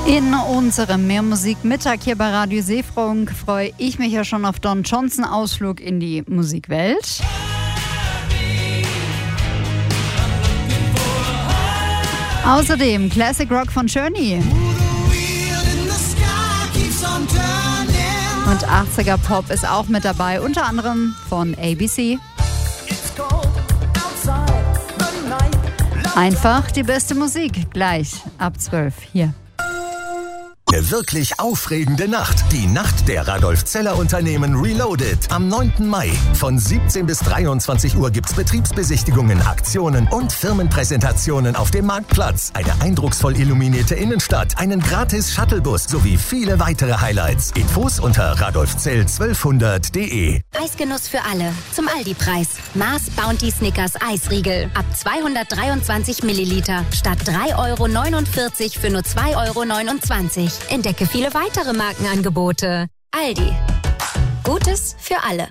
In unserem Mehrmusik-Mittag hier bei Radio Seefunk freue ich mich ja schon auf Don Johnson Ausflug in die Musikwelt. Außerdem Classic Rock von Journey. Und 80er Pop ist auch mit dabei, unter anderem von ABC. Einfach die beste Musik, gleich ab 12 hier. Eine wirklich aufregende Nacht. Die Nacht der Radolf-Zeller-Unternehmen Reloaded. Am 9. Mai. Von 17 bis 23 Uhr gibt's Betriebsbesichtigungen, Aktionen und Firmenpräsentationen auf dem Marktplatz. Eine eindrucksvoll illuminierte Innenstadt, einen gratis Shuttlebus sowie viele weitere Highlights. Infos unter radolfzell1200.de. Eisgenuss für alle. Zum Aldi-Preis. Mars Bounty Snickers Eisriegel. Ab 223 Milliliter. Statt 3,49 € für nur 2,29 €. Entdecke viele weitere Markenangebote. Aldi. Gutes für alle.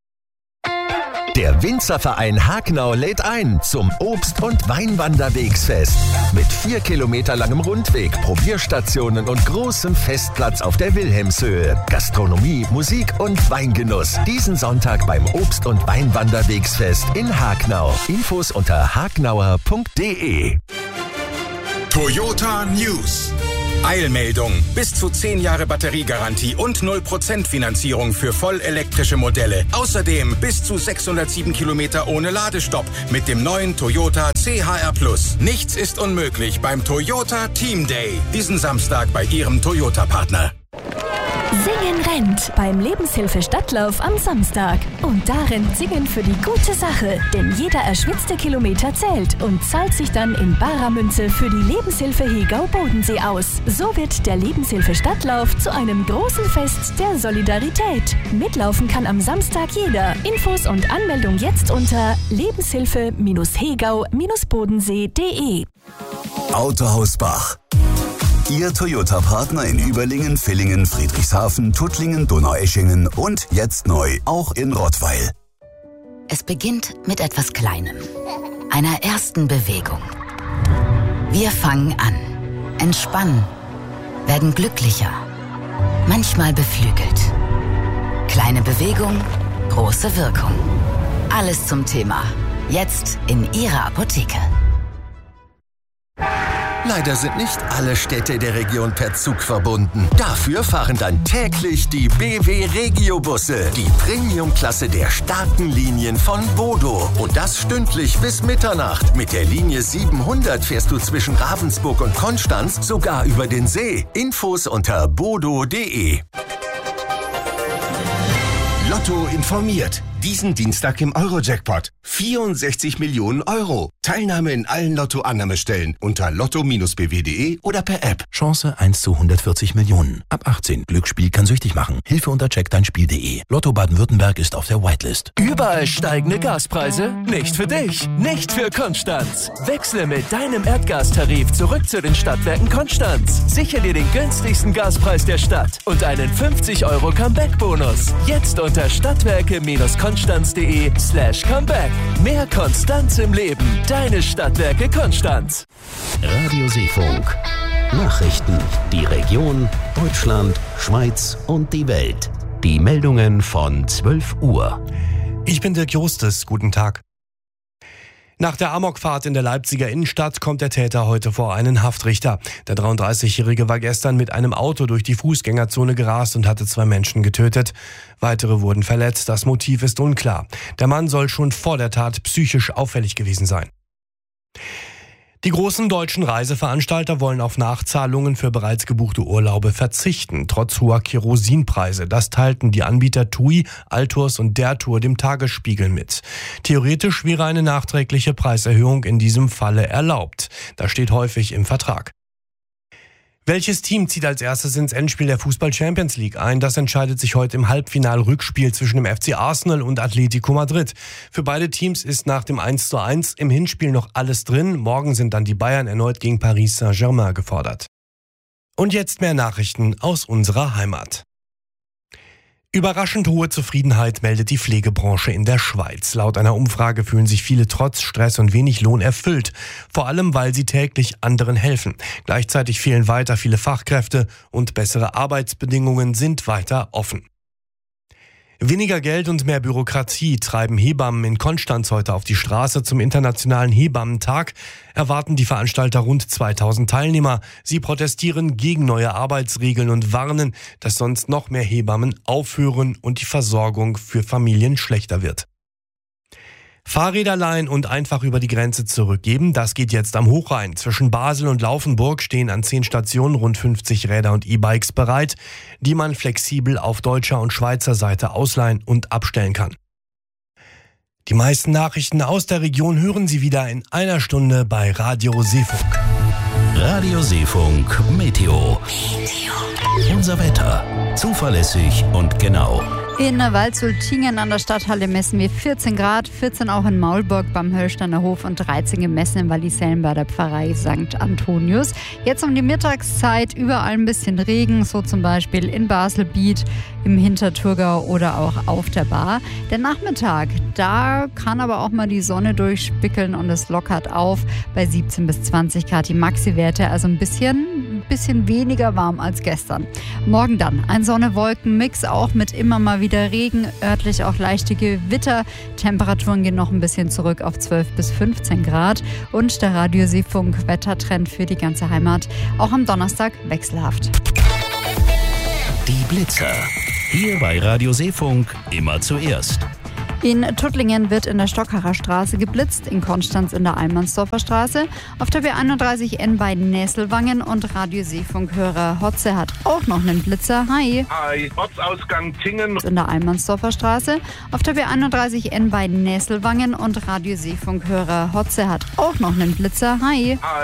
Der Winzerverein Hagnau lädt ein zum Obst- und Weinwanderwegsfest. Mit 4 Kilometer langem Rundweg, Probierstationen und großem Festplatz auf der Wilhelmshöhe. Gastronomie, Musik und Weingenuss. Diesen Sonntag beim Obst- und Weinwanderwegsfest in Hagnau. Infos unter hagnauer.de. Toyota News. Eilmeldung. Bis zu 10 Jahre Batteriegarantie und 0% Finanzierung für vollelektrische Modelle. Außerdem bis zu 607 Kilometer ohne Ladestopp mit dem neuen Toyota CHR+. Nichts ist unmöglich beim Toyota Team Day. Diesen Samstag bei Ihrem Toyota-Partner. Singen rennt beim Lebenshilfe-Stadtlauf am Samstag. Und darin singen für die gute Sache. Denn jeder erschwitzte Kilometer zählt und zahlt sich dann in barer Münze für die Lebenshilfe Hegau-Bodensee aus. So wird der Lebenshilfe-Stadtlauf zu einem großen Fest der Solidarität. Mitlaufen kann am Samstag jeder. Infos und Anmeldung jetzt unter lebenshilfe-hegau-bodensee.de. Autohaus Bach. Ihr Toyota-Partner in Überlingen, Villingen, Friedrichshafen, Tuttlingen, Donaueschingen und jetzt neu auch in Rottweil. Es beginnt mit etwas Kleinem. Einer ersten Bewegung. Wir fangen an, entspannen, werden glücklicher, manchmal beflügelt. Kleine Bewegung, große Wirkung. Alles zum Thema. Jetzt in Ihrer Apotheke. Leider sind nicht alle Städte der Region per Zug verbunden. Dafür fahren dann täglich die BW Regio-Busse, die Premium-Klasse der starken Linien von Bodo. Und das stündlich bis Mitternacht. Mit der Linie 700 fährst du zwischen Ravensburg und Konstanz sogar über den See. Infos unter bodo.de. Lotto informiert. Diesen Dienstag im Euro-Jackpot. 64 Millionen Euro. Teilnahme in allen Lotto-Annahmestellen unter lotto-bw.de oder per App. Chance 1 zu 140 Millionen. Ab 18. Glücksspiel kann süchtig machen. Hilfe unter checkdeinspiel.de. Lotto Baden-Württemberg ist auf der Whitelist. Überall steigende Gaspreise? Nicht für dich. Nicht für Konstanz. Wechsle mit deinem Erdgastarif zurück zu den Stadtwerken Konstanz. Sichere dir den günstigsten Gaspreis der Stadt und einen 50 € Comeback-Bonus. Jetzt unter stadtwerke-konstanz.de/comeback. Mehr Konstanz im Leben. Deine Stadtwerke Konstanz. Radio Seefunk. Nachrichten. Die Region, Deutschland, Schweiz und die Welt. Die Meldungen von 12 Uhr. Ich bin Dirk Justes. Guten Tag. Nach der Amokfahrt in der Leipziger Innenstadt kommt der Täter heute vor einen Haftrichter. Der 33-Jährige war gestern mit einem Auto durch die Fußgängerzone gerast und hatte 2 Menschen getötet. Weitere wurden verletzt. Das Motiv ist unklar. Der Mann soll schon vor der Tat psychisch auffällig gewesen sein. Die großen deutschen Reiseveranstalter wollen auf Nachzahlungen für bereits gebuchte Urlaube verzichten, trotz hoher Kerosinpreise. Das teilten die Anbieter TUI, Altours und Der Tour dem Tagesspiegel mit. Theoretisch wäre eine nachträgliche Preiserhöhung in diesem Falle erlaubt. Das steht häufig im Vertrag. Welches Team zieht als erstes ins Endspiel der Fußball-Champions League ein? Das entscheidet sich heute im Halbfinal-Rückspiel zwischen dem FC Arsenal und Atletico Madrid. Für beide Teams ist nach dem 1:1 im Hinspiel noch alles drin. Morgen sind dann die Bayern erneut gegen Paris Saint-Germain gefordert. Und jetzt mehr Nachrichten aus unserer Heimat. Überraschend hohe Zufriedenheit meldet die Pflegebranche in der Schweiz. Laut einer Umfrage fühlen sich viele trotz Stress und wenig Lohn erfüllt. Vor allem, weil sie täglich anderen helfen. Gleichzeitig fehlen weiter viele Fachkräfte und bessere Arbeitsbedingungen sind weiter offen. Weniger Geld und mehr Bürokratie treiben Hebammen in Konstanz heute auf die Straße zum Internationalen Hebammentag. Erwarten die Veranstalter rund 2000 Teilnehmer. Sie protestieren gegen neue Arbeitsregeln und warnen, dass sonst noch mehr Hebammen aufhören und die Versorgung für Familien schlechter wird. Fahrräder leihen und einfach über die Grenze zurückgeben, das geht jetzt am Hochrhein. Zwischen Basel und Laufenburg stehen an 10 Stationen rund 50 Räder und E-Bikes bereit, die man flexibel auf deutscher und Schweizer Seite ausleihen und abstellen kann. Die meisten Nachrichten aus der Region hören Sie wieder in einer Stunde bei Radio Seefunk. Radio Seefunk Meteo. Unser Wetter. Zuverlässig und genau. In Waldsultingen an der Stadthalle messen wir 14 Grad, 14 auch in Maulburg beim Höllsteiner Hof und 13 gemessen in Wallisellen bei der Pfarrei St. Antonius. Jetzt um die Mittagszeit überall ein bisschen Regen, so zum Beispiel in Baselbiet, im Hinterthurgau oder auch auf der Bar. Der Nachmittag, da kann aber auch mal die Sonne durchspickeln und es lockert auf bei 17 bis 20 Grad die Maxi-Werte, also ein bisschen weniger warm als gestern. Morgen dann ein Sonne-Wolken-Mix, auch mit immer mal wieder Regen, örtlich auch leichte Gewitter. Temperaturen gehen noch ein bisschen zurück auf 12 bis 15 Grad. Und der Radio Seefunk Wettertrend für die ganze Heimat auch am Donnerstag wechselhaft. Die Blitzer. Hier bei Radio Seefunk immer zuerst. In Tuttlingen wird in der Stockacher Straße geblitzt, in Konstanz in der Almansdorfer Straße, auf der B31N bei Näselwangen und Radio Seefunk-Hörer Hotze hat auch noch einen Blitzer. Hi. Hi, Ortsausgang Tingen. In der Almansdorfer Straße, auf der B31N bei Näselwangen und Radio Seefunk-Hörer Hotze hat auch noch einen Blitzer. Hi. Hi.